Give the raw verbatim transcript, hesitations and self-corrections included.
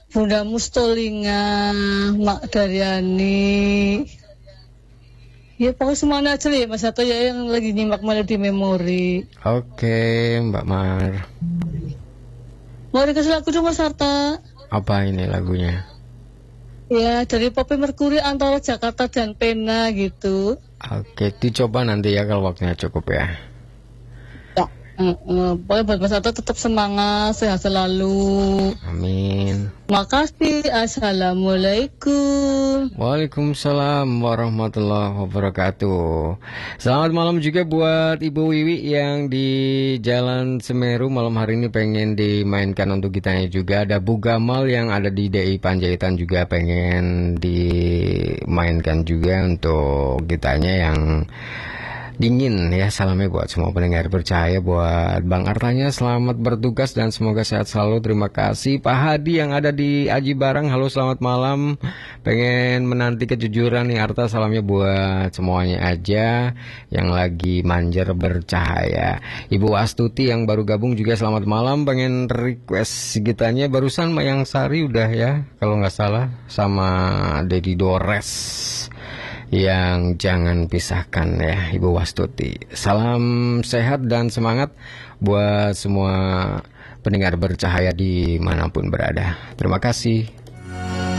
Bunda Mustolinga, Mak Daryani. Ya pokoknya semuanya aja ya Mas Hato ya yang lagi nyimak Melodi Memori. Oke Mbak Mar. Mau dikasih lagu dong Mas Hato. Apa ini lagunya? Ya dari Poppy Mercury antara Jakarta dan Pena gitu. Oke, dicoba nanti ya kalau waktunya cukup ya. Ya, uh, uh, pokoknya buat Mas Hato tetap semangat, sehat selalu. Amin. Makasih, assalamualaikum. Waalaikumsalam warahmatullahi wabarakatuh. Selamat malam juga buat Ibu Wiwi yang di Jalan Semeru malam hari ini pengen dimainkan untuk gitanya juga. Ada Bu Gamal yang ada di D I Panjaitan juga pengen dimainkan juga untuk gitanya yang dingin ya. Salamnya buat semua pendengar percaya, buat Bang Artanya selamat bertugas dan semoga sehat selalu. Terima kasih Pak Hadi yang ada di Aji Barang, halo selamat malam, pengen menanti kejujuran nih Arta. Salamnya buat semuanya aja yang lagi manjer bercahaya. Ibu Astuti yang baru gabung juga selamat malam, pengen request gitanya barusan Mayang Sari udah ya kalau nggak salah, sama Dedi Dores yang jangan pisahkan ya Ibu Wastuti. Salam sehat dan semangat buat semua pendengar bercahaya dimanapun berada. Terima kasih.